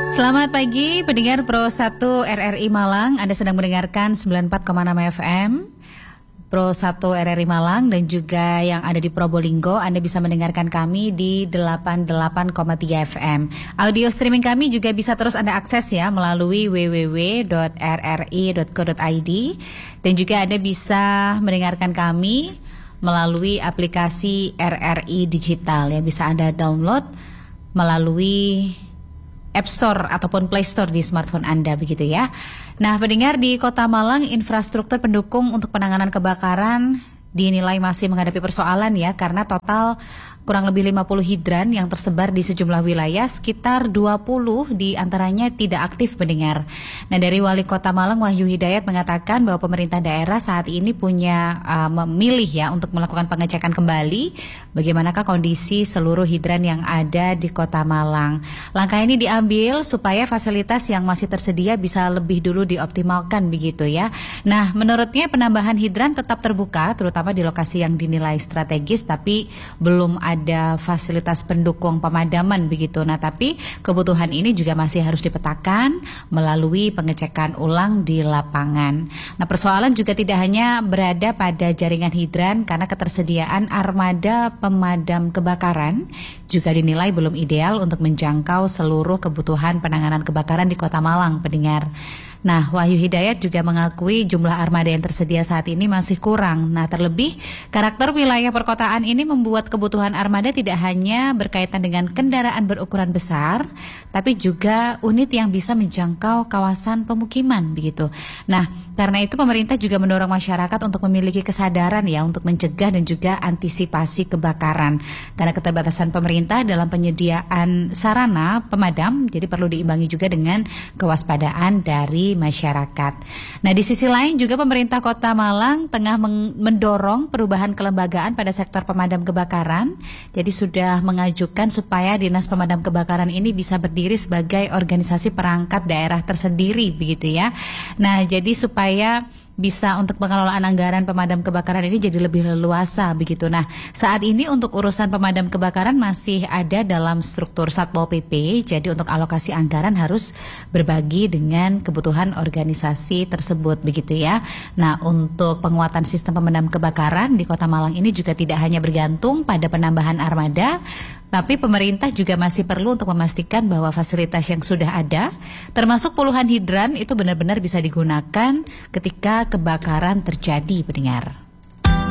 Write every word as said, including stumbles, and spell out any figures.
Selamat pagi pendengar Pro satu R R I Malang. Anda sedang mendengarkan sembilan puluh empat koma enam F M Pro satu R R I Malang, dan juga yang ada di Probolinggo Anda bisa mendengarkan kami di delapan puluh delapan koma tiga F M. Audio streaming kami juga bisa terus Anda akses ya melalui w w w dot r r i dot co dot i d, dan juga Anda bisa mendengarkan kami melalui aplikasi R R I Digital yang bisa Anda download melalui App Store ataupun Play Store di smartphone Anda, begitu ya. Nah, pendengar, di Kota Malang infrastruktur pendukung untuk penanganan kebakaran dinilai masih menghadapi persoalan ya, karena total kurang lebih lima puluh hidran yang tersebar di sejumlah wilayah, sekitar dua puluh di antaranya tidak aktif, pendengar. Nah, dari Wali Kota Malang Wahyu Hidayat mengatakan bahwa pemerintah daerah saat ini punya uh, memilih ya untuk melakukan pengecekan kembali bagaimanakah kondisi seluruh hidran yang ada di Kota Malang. Langkah ini diambil supaya fasilitas yang masih tersedia bisa lebih dulu dioptimalkan, begitu ya. Nah, menurutnya penambahan hidran tetap terbuka terutama di lokasi yang dinilai strategis tapi belum ada ada fasilitas pendukung pemadaman, begitu. Nah, tapi kebutuhan ini juga masih harus dipetakan melalui pengecekan ulang di lapangan. Nah, persoalan juga tidak hanya berada pada jaringan hidran, karena ketersediaan armada pemadam kebakaran juga dinilai belum ideal untuk menjangkau seluruh kebutuhan penanganan kebakaran di Kota Malang, pendengar. Nah, Wahyu Hidayat juga mengakui jumlah armada yang tersedia saat ini masih kurang. Nah, terlebih karakter wilayah perkotaan ini membuat kebutuhan armada tidak hanya berkaitan dengan kendaraan berukuran besar, tapi juga unit yang bisa menjangkau kawasan pemukiman, begitu. Nah, karena itu pemerintah juga mendorong masyarakat untuk memiliki kesadaran ya untuk mencegah dan juga antisipasi kebakaran. Karena keterbatasan pemerintah dalam penyediaan sarana pemadam, jadi perlu diimbangi juga dengan kewaspadaan dari masyarakat. Nah, di sisi lain juga pemerintah Kota Malang tengah mendorong perubahan kelembagaan pada sektor pemadam kebakaran. Jadi sudah mengajukan supaya Dinas Pemadam Kebakaran ini bisa berdiri sebagai organisasi perangkat daerah tersendiri, begitu ya. Nah, jadi supaya bisa untuk pengelolaan anggaran pemadam kebakaran ini jadi lebih leluasa, begitu. Nah, saat ini untuk urusan pemadam kebakaran masih ada dalam struktur Satpol P P, jadi untuk alokasi anggaran harus berbagi dengan kebutuhan organisasi tersebut, begitu ya. Nah, untuk penguatan sistem pemadam kebakaran di Kota Malang ini juga tidak hanya bergantung pada penambahan armada, tapi pemerintah juga masih perlu untuk memastikan bahwa fasilitas yang sudah ada, termasuk puluhan hidran, itu benar-benar bisa digunakan ketika kebakaran terjadi, pendengar.